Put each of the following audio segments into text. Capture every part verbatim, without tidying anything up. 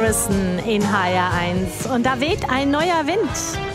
Harrison in H R eins. Und da weht ein neuer Wind.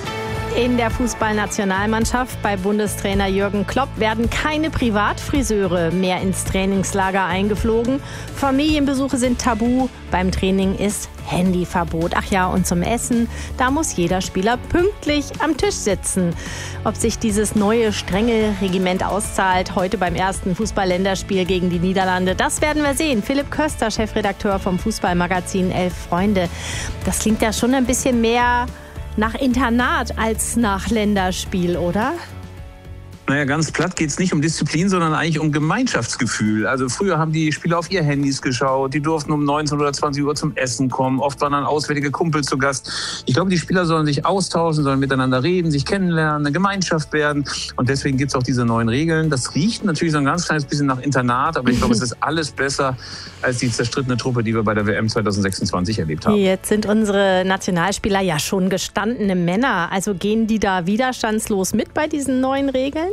In der Fußballnationalmannschaft bei Bundestrainer Jürgen Klopp werden keine Privatfriseure mehr ins Trainingslager eingeflogen. Familienbesuche sind tabu. Beim Training ist Handyverbot. Ach ja, und zum Essen, da muss jeder Spieler pünktlich am Tisch sitzen. Ob sich dieses neue, strenge Regiment auszahlt, heute beim ersten Fußball-Länderspiel gegen die Niederlande, das werden wir sehen. Philipp Köster, Chefredakteur vom Fußballmagazin Elf Freunde. Das klingt ja schon ein bisschen mehr nach Internat als nach Länderspiel, oder? Naja, ganz platt geht es nicht um Disziplin, sondern eigentlich um Gemeinschaftsgefühl. Also früher haben die Spieler auf ihr Handys geschaut, die durften um neunzehn oder zwanzig Uhr zum Essen kommen, oft waren dann auswärtige Kumpel zu Gast. Ich glaube, die Spieler sollen sich austauschen, sollen miteinander reden, sich kennenlernen, eine Gemeinschaft werden. Und deswegen gibt es auch diese neuen Regeln. Das riecht natürlich so ein ganz kleines bisschen nach Internat, aber ich glaube, es ist alles besser als die zerstrittene Truppe, die wir bei der W M zwanzig sechsundzwanzig erlebt haben. Jetzt sind unsere Nationalspieler ja schon gestandene Männer. Also gehen die da widerstandslos mit bei diesen neuen Regeln?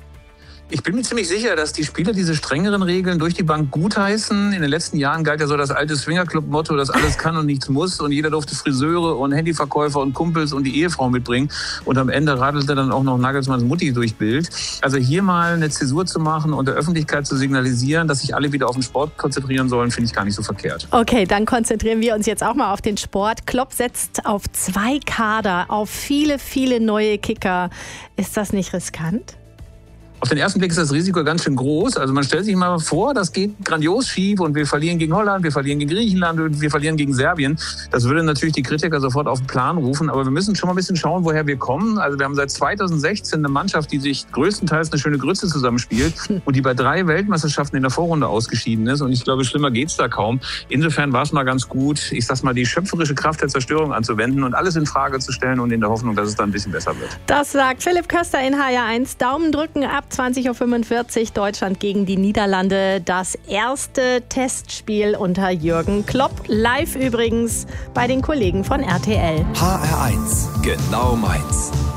Ich bin mir ziemlich sicher, dass die Spieler diese strengeren Regeln durch die Bank gutheißen. In den letzten Jahren galt ja so das alte Swingerclub-Motto, dass alles kann und nichts muss. Und jeder durfte Friseure und Handyverkäufer und Kumpels und die Ehefrau mitbringen. Und am Ende radelte dann auch noch Nagelsmanns Mutti durch Bild. Also hier mal eine Zäsur zu machen und der Öffentlichkeit zu signalisieren, dass sich alle wieder auf den Sport konzentrieren sollen, finde ich gar nicht so verkehrt. Okay, dann konzentrieren wir uns jetzt auch mal auf den Sport. Klopp setzt auf zwei Kader, auf viele, viele neue Kicker. Ist das nicht riskant? Auf den ersten Blick ist das Risiko ganz schön groß. Also man stellt sich mal vor, das geht grandios schief und wir verlieren gegen Holland, wir verlieren gegen Griechenland und wir verlieren gegen Serbien. Das würde natürlich die Kritiker sofort auf den Plan rufen. Aber wir müssen schon mal ein bisschen schauen, woher wir kommen. Also wir haben seit zweitausendsechzehn eine Mannschaft, die sich größtenteils eine schöne Grütze zusammenspielt und die bei drei Weltmeisterschaften in der Vorrunde ausgeschieden ist. Und ich glaube, schlimmer geht's da kaum. Insofern war es mal ganz gut, ich sag's mal, die schöpferische Kraft der Zerstörung anzuwenden und alles in Frage zu stellen und in der Hoffnung, dass es dann ein bisschen besser wird. Das sagt Philipp Köster in H R eins. Daumen drücken ab zwanzig Uhr fünfundvierzig, Deutschland gegen die Niederlande. Das erste Testspiel unter Jürgen Klopp. Live übrigens bei den Kollegen von R T L. H R eins, genau meins.